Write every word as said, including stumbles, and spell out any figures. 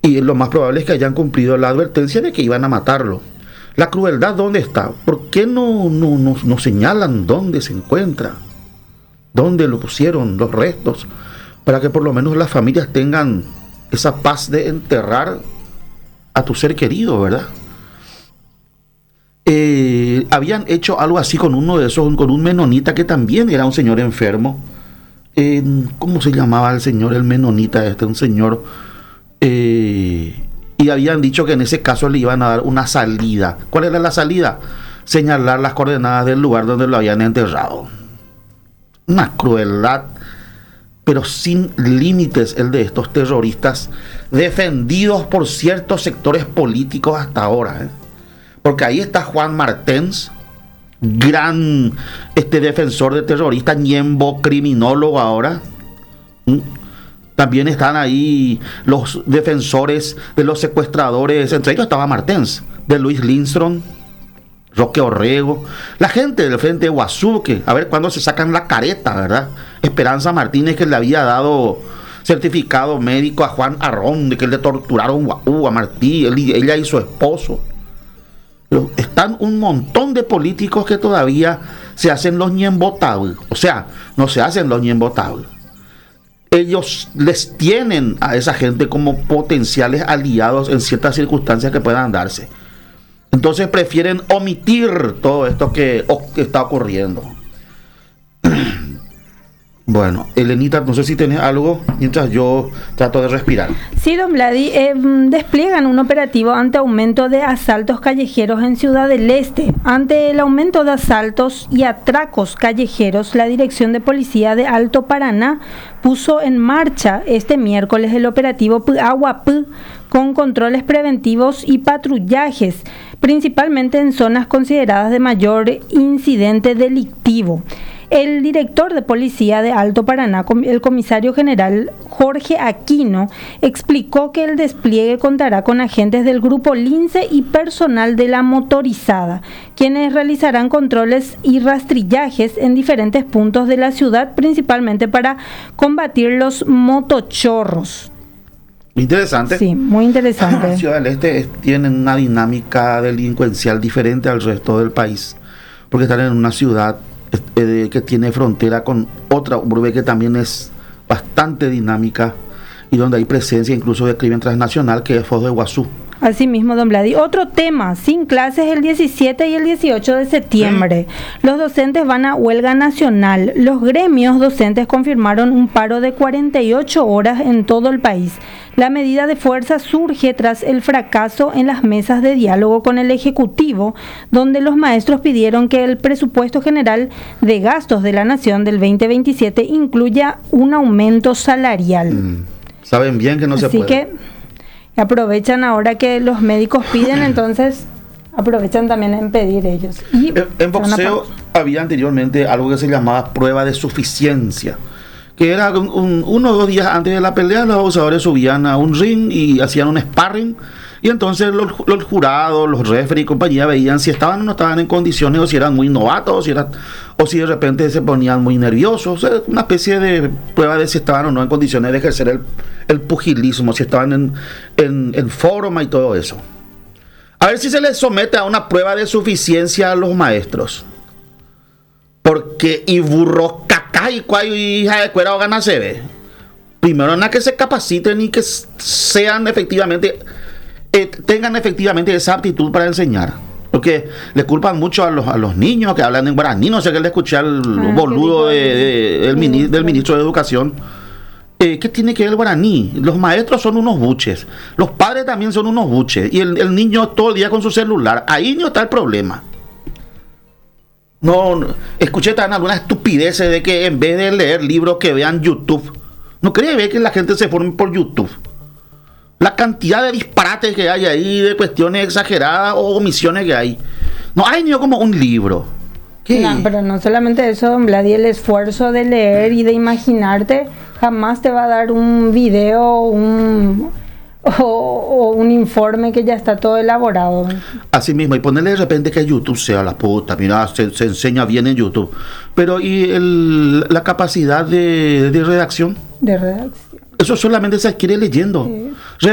y lo más probable es que hayan cumplido la advertencia de que iban a matarlo. La crueldad, ¿dónde está? ¿Por qué no, no, no, no señalan dónde se encuentra? ¿Dónde lo pusieron los restos? Para que por lo menos las familias tengan esa paz de enterrar a tu ser querido, ¿verdad? Eh, habían hecho algo así con uno de esos, con un menonita que también era un señor enfermo. Eh, ¿Cómo se llamaba el señor, el menonita este? Un señor... Eh, y habían dicho que en ese caso le iban a dar una salida. ¿Cuál era la salida? Señalar las coordenadas del lugar donde lo habían enterrado. Una crueldad, pero sin límites, el de estos terroristas, defendidos por ciertos sectores políticos hasta ahora, ¿eh? Porque ahí está Juan Martens, gran este defensor de terroristas, ñembo, criminólogo ahora. ¿Mm? También están ahí los defensores de los secuestradores, entre ellos estaba Martens, de Luis Lindström, Roque Orrego, la gente del Frente de Guazú, que a ver cuándo se sacan la careta, ¿verdad? Esperanza Martínez, que le había dado certificado médico a Juan Arrón de que le torturaron uh, a Martí, él, ella y su esposo. Pero están un montón de políticos que todavía se hacen los ñembotables, o sea, no se hacen los ñembotables. Ellos les tienen a esa gente como potenciales aliados en ciertas circunstancias que puedan darse. Entonces prefieren omitir todo esto que, que está ocurriendo. Bueno, Elenita, no sé si tenés algo mientras yo trato de respirar. Sí, don Vladi, eh, despliegan un operativo ante aumento de asaltos callejeros en Ciudad del Este. Ante el aumento de asaltos y atracos callejeros, la Dirección de Policía de Alto Paraná puso en marcha este miércoles el operativo Aguapú, con controles preventivos y patrullajes, principalmente en zonas consideradas de mayor incidente delictivo. El director de Policía de Alto Paraná, el comisario general Jorge Aquino, explicó que el despliegue contará con agentes del Grupo Lince y personal de la motorizada, quienes realizarán controles y rastrillajes en diferentes puntos de la ciudad, principalmente para combatir los motochorros. Interesante. Sí, muy interesante. Ciudad del Este tiene una dinámica delincuencial diferente al resto del país, porque están en una ciudad eh, que tiene frontera con otra urbe que también es bastante dinámica y donde hay presencia incluso de crimen transnacional, que es Foz de Iguazú. Así mismo, don Vladi. Otro tema, sin clases el diecisiete y el dieciocho de septiembre. Los docentes van a huelga nacional. Los gremios docentes confirmaron un paro de cuarenta y ocho horas en todo el país. La medida de fuerza surge tras el fracaso en las mesas de diálogo con el Ejecutivo, donde los maestros pidieron que el presupuesto general de gastos de la Nación del veinte veintisiete incluya un aumento salarial. Mm, saben bien que no Así se puede. que aprovechan ahora que los médicos piden, entonces aprovechan también en pedir ellos. Y en, en boxeo había anteriormente algo que se llamaba prueba de suficiencia, que era un, un, uno o dos días antes de la pelea los boxeadores subían a un ring y hacían un sparring, y entonces los, los jurados, los referees y compañía veían si estaban o no estaban en condiciones, o si eran muy novatos, o si, era, o si de repente se ponían muy nerviosos. O sea, una especie de prueba de si estaban o no en condiciones de ejercer el, el pugilismo, si estaban en, en, en forma y todo eso. A ver si se les somete a una prueba de suficiencia a los maestros. Porque y burro cacá y cuayo y hija de cuera o gana se ve. Primero nada que se capaciten y que sean efectivamente, eh, tengan efectivamente esa aptitud para enseñar. Porque le culpan mucho a los, a los niños que hablan en guaraní. No sé qué le escuché al ah, boludo de, de, del, mini, del ministro de Educación. Eh, ¿Qué tiene que ver el guaraní? Los maestros son unos buches. Los padres también son unos buches. Y el, el niño todo el día con su celular. Ahí no está el problema. No, no, escuché tan alguna estupidez de que en vez de leer libros que vean YouTube. No cree ver que la gente se forme por YouTube. La cantidad de disparates que hay ahí, de cuestiones exageradas o omisiones que hay. No hay ni como un libro. ¿Qué? No, pero no solamente eso, don Vladi, el esfuerzo de leer y de imaginarte jamás te va a dar un video, un... O, o un informe que ya está todo elaborado. Así mismo, y ponerle de repente que YouTube sea la puta, mira, se, se enseña bien en YouTube. Pero, ¿y el, la capacidad de, de redacción? De redacción. Eso solamente se adquiere leyendo. Sí.